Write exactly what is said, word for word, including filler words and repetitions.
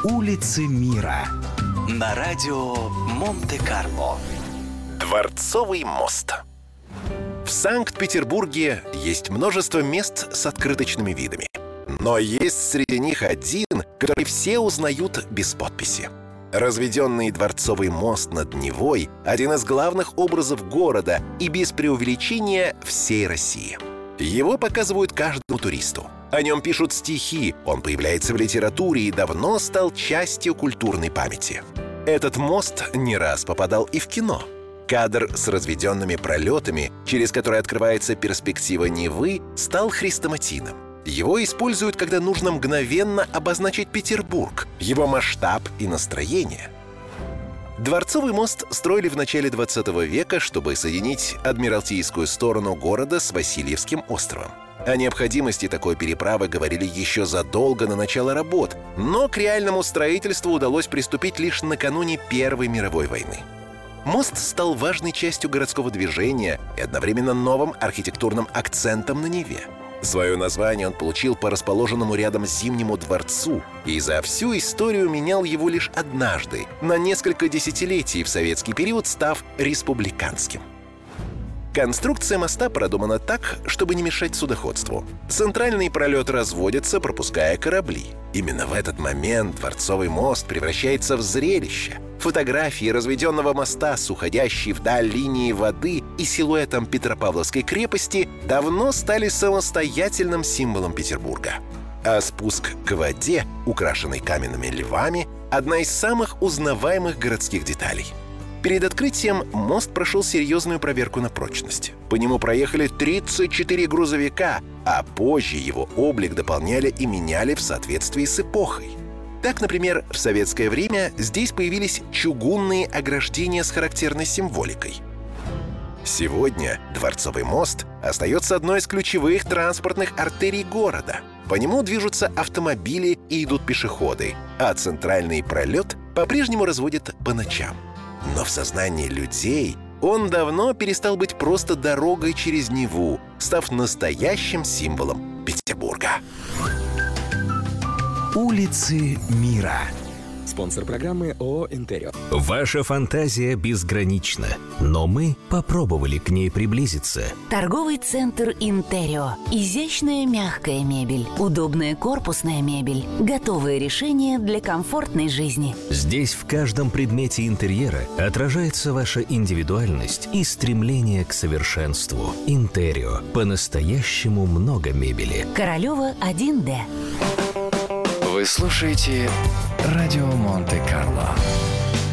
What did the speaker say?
Улицы мира. На радио Монте-Карло. Дворцовый мост. В Санкт-Петербурге есть множество мест с открыточными видами. Но есть среди них один, который все узнают без подписи. Разведенный Дворцовый мост над Невой – один из главных образов города и, без преувеличения, всей России. Его показывают каждому туристу. О нем пишут стихи, он появляется в литературе и давно стал частью культурной памяти. Этот мост не раз попадал и в кино. Кадр с разведенными пролетами, через который открывается перспектива Невы, стал хрестоматийным. Его используют, когда нужно мгновенно обозначить Петербург, его масштаб и настроение. Дворцовый мост строили в начале двадцатого века, чтобы соединить адмиралтейскую сторону города с Васильевским островом. О необходимости такой переправы говорили еще задолго до начала работ, но к реальному строительству удалось приступить лишь накануне Первой мировой войны. Мост стал важной частью городского движения и одновременно новым архитектурным акцентом на Неве. Свое название он получил по расположенному рядом Зимнему дворцу и за всю историю менял его лишь однажды, на несколько десятилетий в советский период став республиканским. Конструкция моста продумана так, чтобы не мешать судоходству. Центральный пролет разводится, пропуская корабли. Именно в этот момент Дворцовый мост превращается в зрелище. Фотографии разведенного моста с уходящей вдаль линией воды и силуэтом Петропавловской крепости давно стали самостоятельным символом Петербурга. А спуск к воде, украшенный каменными львами, одна из самых узнаваемых городских деталей. Перед открытием мост прошел серьезную проверку на прочность. По нему проехали тридцать четыре грузовика, а позже его облик дополняли и меняли в соответствии с эпохой. Так, например, в советское время здесь появились чугунные ограждения с характерной символикой. Сегодня Дворцовый мост остается одной из ключевых транспортных артерий города. По нему движутся автомобили и идут пешеходы, а центральный пролет по-прежнему разводят по ночам. Но в сознании людей он давно перестал быть просто дорогой через Неву, став настоящим символом Петербурга. Улицы мира. Спонсор программы ООО «Интерио». Ваша фантазия безгранична, но мы попробовали к ней приблизиться. Торговый центр «Интерио». Изящная мягкая мебель, удобная корпусная мебель, готовые решения для комфортной жизни. Здесь в каждом предмете интерьера отражается ваша индивидуальность и стремление к совершенству. «Интерио». По-настоящему много мебели. Королева один Д. Вы слушаете радио Монте-Карло.